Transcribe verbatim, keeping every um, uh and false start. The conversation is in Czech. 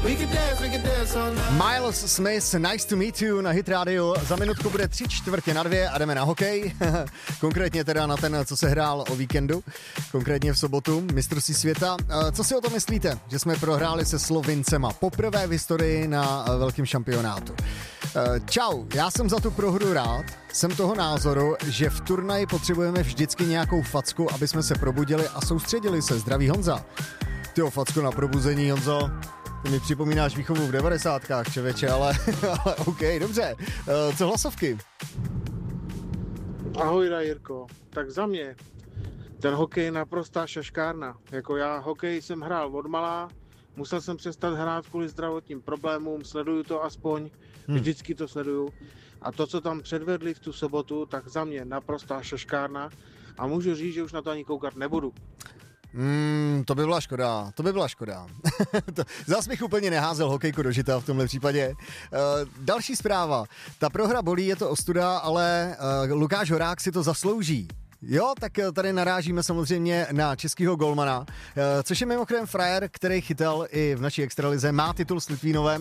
Miles Smith, Nice to meet you na Hit Radio. Za minutku bude tři čtvrtě na dvě a jdeme na hokej. Konkrétně teda na ten, co se hrál o víkendu. Konkrétně v sobotu, mistrovství světa. Co si o tom myslíte, že jsme prohráli se Slovincema poprvé v historii na velkém šampionátu? Čau, já jsem za tu prohru rád. Jsem toho názoru, že v turnaji potřebujeme vždycky nějakou facku, aby jsme se probudili a soustředili se. Zdraví Honza. Tyjo, facku na probuzení, Honzo. Ty mi připomínáš výchovu v devadesátkách, člověče, ale, ale OK, dobře. Uh, co hlasovky? Ahoj, Jirko. Tak za mě, ten hokej je naprostá šaškárna. Jako já hokej jsem hrál odmala, musel jsem přestat hrát kvůli zdravotním problémům, sleduju to aspoň, hmm. vždycky to sleduju. A to, co tam předvedli v tu sobotu, tak za mě naprostá šaškárna a můžu říct, že už na to ani koukat nebudu. Mm, to by byla škoda, to by byla škoda. Zas bych úplně neházel hokejku do žita v tomhle případě. Uh, další zpráva. Ta prohra bolí, je to ostuda, ale uh, Lukáš Horák si to zaslouží. Jo, tak tady narážíme samozřejmě na českýho golmana, což je mimochodem frajer, který chytal i v naší extralize, má titul s Litvínovem